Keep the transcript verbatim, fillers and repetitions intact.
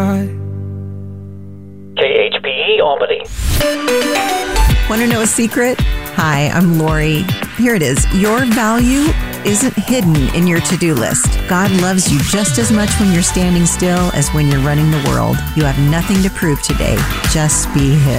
sky. K H P E Albany. Want to know a secret? Hi, I'm Lori. Here it is. Your value isn't hidden in your to-do list. God loves you just as much when you're standing still as when you're running the world. You have nothing to prove today. Just be His.